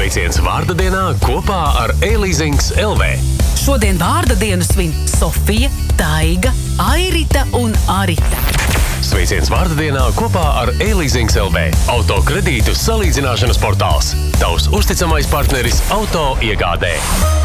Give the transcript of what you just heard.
Sveiciens vārda dienā kopā ar e-leasings LV. Šodien vārda dienu svin Sofija, Taiga, Airita un Arita. Sveiciens vārda dienā kopā ar e-leasings LV. Auto kredītu salīdzināšanas portāls. Tavs uzticamais partneris auto iegādē.